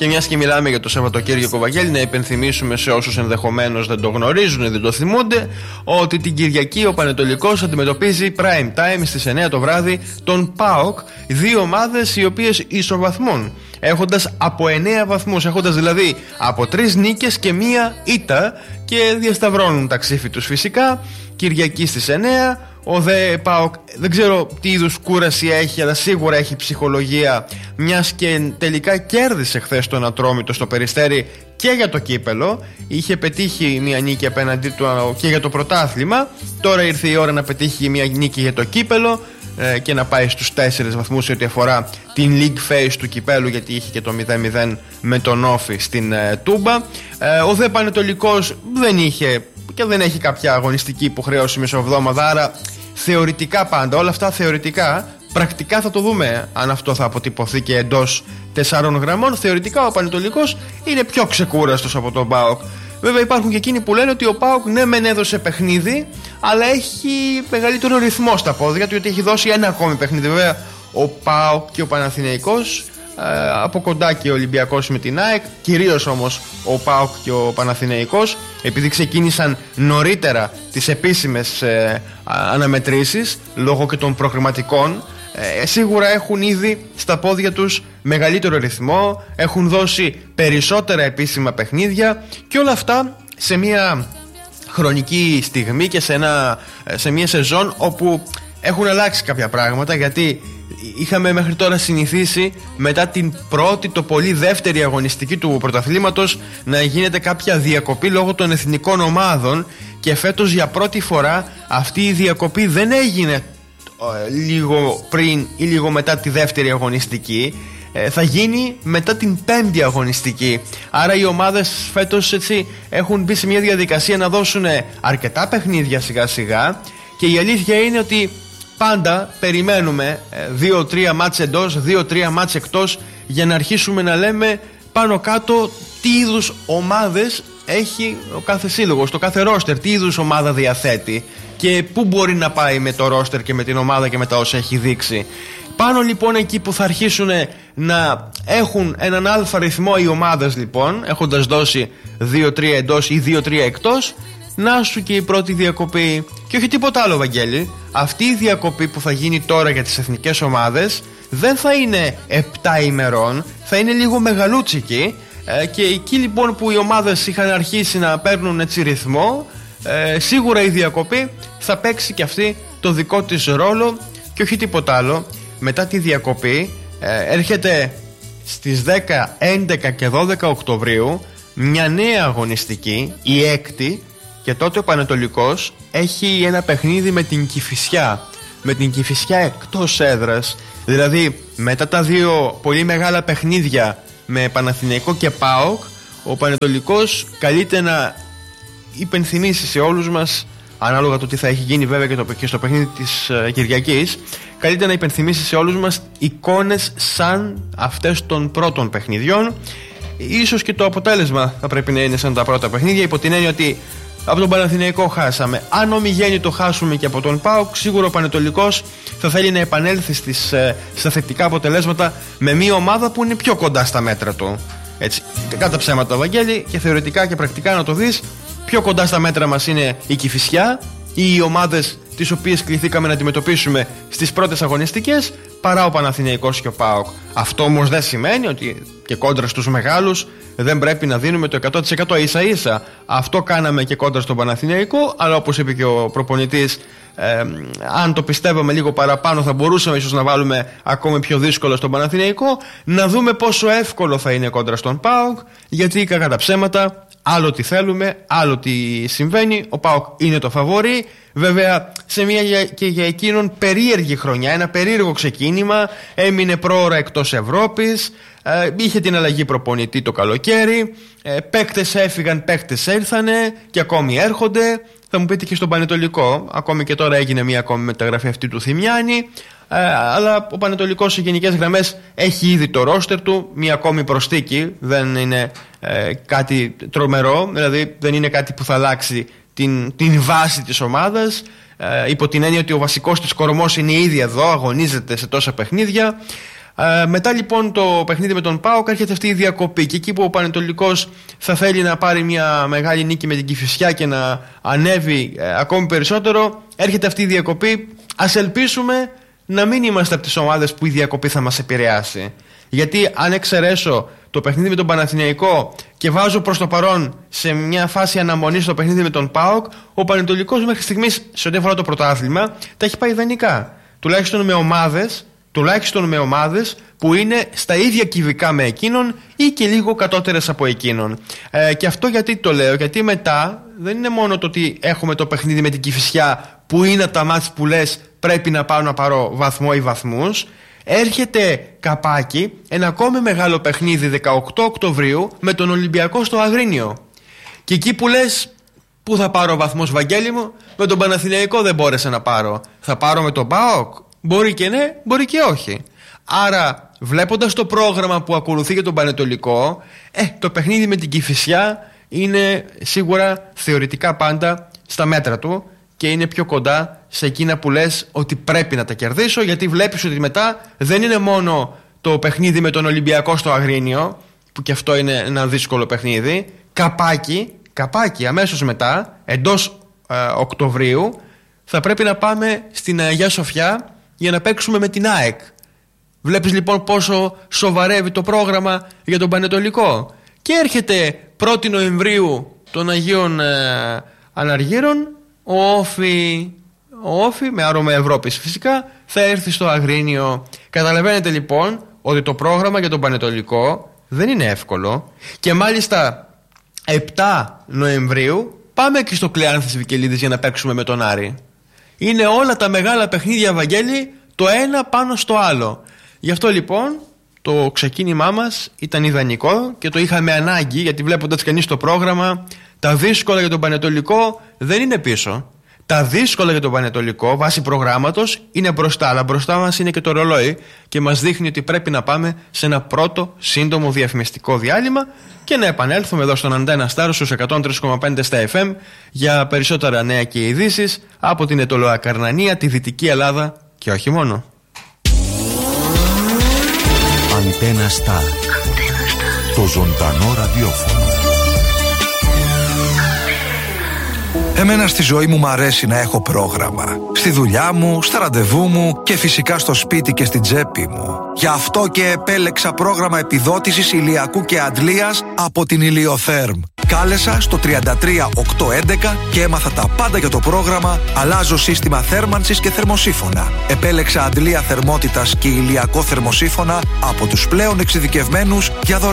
Και μιας και μιλάμε για το Σαββατοκύριακο, Βαγγέλη, να υπενθυμίσουμε σε όσους ενδεχομένως δεν το γνωρίζουν ή δεν το θυμούνται ότι την Κυριακή ο Πανετολικός αντιμετωπίζει prime time στις 9 το βράδυ τον ΠΑΟΚ, δύο ομάδες οι οποίες ισοβαθμούν, έχοντας από 9 βαθμούς, έχοντας δηλαδή από 3 νίκες και 1 ήττα, και διασταυρώνουν τα ξύφη τους φυσικά. Κυριακή στις 9. Ο δε ΠΑΟΚ δεν ξέρω τι είδους κούραση έχει, αλλά σίγουρα έχει ψυχολογία, μιας και τελικά κέρδισε χθες τον Ατρόμητο στο Περιστέρι και για το κύπελο. Είχε πετύχει μια νίκη απέναντί του και για το πρωτάθλημα. Τώρα ήρθε η ώρα να πετύχει μια νίκη για το κύπελο και να πάει στους 4 βαθμούς σε ό,τι αφορά την league phase του κυπέλου, γιατί είχε και το 0-0 με τον Όφη στην Τούμπα. Ο δε Πανετολικός δεν είχε και δεν έχει κάποια αγωνιστική υποχρέωση μεσοβδόμαδα, άρα θεωρητικά πάντα, όλα αυτά θεωρητικά, πρακτικά θα το δούμε αν αυτό θα αποτυπωθεί και εντός 4 γραμμών. Θεωρητικά ο Πανετολικός είναι πιο ξεκούραστος από τον ΠΑΟΚ. Βέβαια υπάρχουν και εκείνοι που λένε ότι ο ΠΑΟΚ ναι μεν έδωσε παιχνίδι, αλλά έχει μεγαλύτερο ρυθμό στα πόδια του, γιατί έχει δώσει ένα ακόμη παιχνίδι. Βέβαια ο ΠΑΟΚ και ο Παναθηναϊκός, από κοντά και ο Ολυμπιακός με την ΑΕΚ, κυρίως όμως ο ΠΑΟΚ και ο Παναθηναϊκός, επειδή ξεκίνησαν νωρίτερα τις επίσημες αναμετρήσεις λόγω και των προκριματικών, σίγουρα έχουν ήδη στα πόδια τους μεγαλύτερο ρυθμό, έχουν δώσει περισσότερα επίσημα παιχνίδια, και όλα αυτά σε μια χρονική στιγμή και σε μια σεζόν όπου έχουν αλλάξει κάποια πράγματα, γιατί είχαμε μέχρι τώρα συνηθίσει μετά την πρώτη, το πολύ δεύτερη αγωνιστική του πρωταθλήματος να γίνεται κάποια διακοπή λόγω των εθνικών ομάδων, και φέτος για πρώτη φορά αυτή η διακοπή δεν έγινε λίγο πριν ή λίγο μετά τη δεύτερη αγωνιστική, θα γίνει μετά την πέμπτη αγωνιστική. Άρα οι ομάδες φέτος έτσι έχουν μπει σε μια διαδικασία να δώσουν αρκετά παιχνίδια σιγά σιγά, και η αλήθεια είναι ότι πάντα περιμένουμε 2-3 μάτς εντός, 2-3 μάτς εκτός, για να αρχίσουμε να λέμε πάνω κάτω τι είδους ομάδες έχει ο κάθε σύλλογος, το κάθε ρόστερ, τι είδους ομάδα διαθέτει και πού μπορεί να πάει με το ρόστερ και με την ομάδα και με τα όσα έχει δείξει. Πάνω λοιπόν εκεί που θα αρχίσουν να έχουν έναν αλφα ρυθμό οι ομάδες, λοιπόν, έχοντας δώσει 2-3 εντός ή 2-3 εκτός, να σου και η πρώτη διακοπή. Και όχι τίποτα άλλο, Βαγγέλη. Αυτή η διακοπή που θα γίνει τώρα για τις εθνικές ομάδες δεν θα είναι 7 ημερών, θα είναι λίγο μεγαλούτσικη, και εκεί λοιπόν που οι ομάδες είχαν αρχίσει να παίρνουν έτσι ρυθμό, σίγουρα η διακοπή θα παίξει και αυτή το δικό της ρόλο. Και όχι τίποτα άλλο. Μετά τη διακοπή έρχεται στις 10, 11 και 12 Οκτωβρίου μια νέα αγωνιστική, η έκτη, και τότε ο Πανετολικός έχει ένα παιχνίδι με την Κηφισιά. Με την Κηφισιά εκτός έδρας. Δηλαδή μετά τα δύο πολύ μεγάλα παιχνίδια με Παναθηναϊκό και ΠΑΟΚ, ο Πανετολικός καλείται να υπενθυμίσει σε όλους μας, ανάλογα το τι θα έχει γίνει βέβαια και στο παιχνίδι της Κυριακής, καλείται να υπενθυμίσει σε όλους μας εικόνες σαν αυτές των πρώτων παιχνιδιών. Ίσως και το αποτέλεσμα θα πρέπει να είναι σαν τα πρώτα παιχνίδια, υπό την έννοια ότι από τον Παναθηναϊκό χάσαμε. Αν ομιγέννητο χάσουμε και από τον ΠΑΟΚ, σίγουρα ο Πανετολικός θα θέλει να επανέλθει στα θετικά αποτελέσματα με μια ομάδα που είναι πιο κοντά στα μέτρα του. Έτσι, κατά ψέματα, Βαγγέλη, και θεωρητικά και πρακτικά να το δεις, πιο κοντά στα μέτρα μας είναι η Κηφισιά ή οι ομάδες τις οποίες κληθήκαμε να αντιμετωπίσουμε στις πρώτες αγωνιστικές, παρά ο Παναθηναϊκός και ο ΠΑΟΚ. Αυτό όμως δεν σημαίνει ότι και κόντρα στους μεγάλους δεν πρέπει να δίνουμε το 100%. Ίσα ίσα αυτό κάναμε και κόντρα στον Παναθηναϊκό, αλλά όπως είπε και ο προπονητής, αν το πιστεύαμε λίγο παραπάνω θα μπορούσαμε ίσως να βάλουμε ακόμη πιο δύσκολο στον Παναθηναϊκό. Να δούμε πόσο εύκολο θα είναι κόντρα στον ΠΑΟΚ, γιατί κατά τα ψέματα άλλο τι θέλουμε, άλλο τι συμβαίνει. Ο ΠΑΟΚ είναι το φαβόρι. Βέβαια σε μια και για εκείνον περίεργη χρονιά, ένα περίεργο ξεκίνημα, έμεινε πρόωρα εκτός Ευρώπης, είχε την αλλαγή προπονητή το καλοκαίρι, παίκτες έφυγαν, παίκτες ήρθανε και ακόμη έρχονται. Θα μου πείτε και στον Πανετολικό, ακόμη και τώρα έγινε μια ακόμη μεταγραφή αυτή του Θημιάνη, αλλά ο Πανετολικός σε γενικές γραμμές έχει ήδη το ρόστερ του, μια ακόμη προσθήκη, δεν είναι κάτι τρομερό, δηλαδή δεν είναι κάτι που θα αλλάξει την βάση της ομάδας, υπό την έννοια ότι ο βασικός της κορμός είναι ήδη εδώ, αγωνίζεται σε τόσα παιχνίδια. Μετά λοιπόν το παιχνίδι με τον ΠΑΟΚ έρχεται αυτή η διακοπή. Και εκεί που ο Πανετολικός θα θέλει να πάρει μια μεγάλη νίκη με την Κηφισιά και να ανέβει ακόμη περισσότερο, έρχεται αυτή η διακοπή. Ας ελπίσουμε να μην είμαστε από τις ομάδες που η διακοπή θα μας επηρεάσει. Γιατί αν εξαιρέσω το παιχνίδι με τον Παναθηναϊκό και βάζω προς το παρόν σε μια φάση αναμονής το παιχνίδι με τον ΠΑΟΚ, ο Πανετολικός μέχρι στιγμής σε ό,τι αφορά το πρωτάθλημα τα έχει πάει ιδανικά. Τουλάχιστον με ομάδες που είναι στα ίδια κυβικά με εκείνον ή και λίγο κατώτερες από εκείνον. Και αυτό γιατί το λέω? Γιατί μετά δεν είναι μόνο το ότι έχουμε το παιχνίδι με την Κηφισιά που είναι τα μάτς που λες πρέπει να πάω να πάρω βαθμό ή βαθμούς. Έρχεται καπάκι ένα ακόμη μεγάλο παιχνίδι 18 Οκτωβρίου με τον Ολυμπιακό στο Αγρίνιο. Και εκεί που λες πού θα πάρω βαθμός, Βαγγέλη μου? Με τον Παναθηναϊκό δεν μπόρεσα να πάρω. Θα πάρω με τον ΠΑΟΚ? Μπορεί και ναι, μπορεί και όχι. Άρα βλέποντας το πρόγραμμα που ακολουθεί για τον Πανετολικό, το παιχνίδι με την Κηφισιά είναι σίγουρα θεωρητικά πάντα στα μέτρα του και είναι πιο κοντά σε εκείνα που λες ότι πρέπει να τα κερδίσω, γιατί βλέπεις ότι μετά δεν είναι μόνο το παιχνίδι με τον Ολυμπιακό στο Αγρίνιο, που και αυτό είναι ένα δύσκολο παιχνίδι. Καπάκι αμέσως μετά, εντός Οκτωβρίου, θα πρέπει να πάμε στην Αγία Σοφιά για να παίξουμε με την ΑΕΚ. Βλέπεις λοιπόν πόσο σοβαρεύει το πρόγραμμα για τον Πανετολικό. Και έρχεται 1η Νοεμβρίου των Αγίων Αναργύρων, ο Όφη με άρωμα Ευρώπης φυσικά θα έρθει στο Αγρίνιο. Καταλαβαίνετε λοιπόν ότι το πρόγραμμα για τον Πανετολικό δεν είναι εύκολο. Και μάλιστα 7 Νοεμβρίου πάμε και στο Κλεάνθης Βικελίδης για να παίξουμε με τον Άρη. Είναι όλα τα μεγάλα παιχνίδια, Βαγγέλη, το ένα πάνω στο άλλο. Γι' αυτό λοιπόν το ξεκίνημά μας ήταν ιδανικό και το είχαμε ανάγκη, γιατί βλέποντας κανείς το πρόγραμμα, τα δύσκολα για τον Πανετολικό δεν είναι πίσω. Τα δύσκολα για τον Πανετολικό βάσει προγράμματος είναι μπροστά, αλλά μπροστά μας είναι και το ρολόι και μας δείχνει ότι πρέπει να πάμε σε ένα πρώτο σύντομο διαφημιστικό διάλειμμα και να επανέλθουμε εδώ στον Αντένα Στάρ στους 103,5 στα FM για περισσότερα νέα και ειδήσεις από την Ετωλοακαρνανία, τη Δυτική Ελλάδα και όχι μόνο. Αντένα Στάρ, το ζωντανό ραδιόφωνο. Εμένα στη ζωή μου αρέσει να έχω πρόγραμμα. Στη δουλειά μου, στα ραντεβού μου και φυσικά στο σπίτι και στην τσέπη μου. Γι' αυτό και επέλεξα πρόγραμμα επιδότησης ηλιακού και αντλίας από την Ηλιοθέρμ. Κάλεσα στο 33811 και έμαθα τα πάντα για το πρόγραμμα. Αλλάζω σύστημα θέρμανσης και θερμοσύφωνα. Επέλεξα αντλία θερμότητας και ηλιακό θερμοσύφωνα από τους πλέον εξειδικευμένους για δωρεάν.